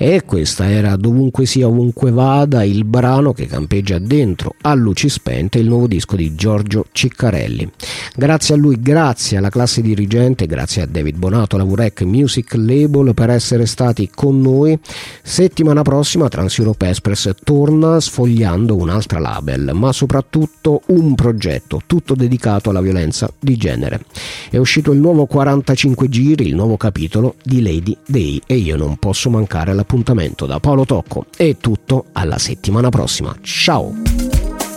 E questa era Dovunque sia ovunque vada, il brano che campeggia dentro A luci spente, il nuovo disco di Giorgio Ciccarelli. Grazie a lui, grazie alla classe dirigente, grazie a David Bonato, la VREC Music Label per essere stati con noi. Settimana prossima Trans Europe Express torna sfogliando un'altra label, ma soprattutto un progetto tutto dedicato alla violenza di genere. È uscito il nuovo 45 giri, il nuovo capitolo di Lady Day, e io non posso mancare all'appuntamento. Da Paolo Tocco è tutto, alla settimana prossima. Ciao!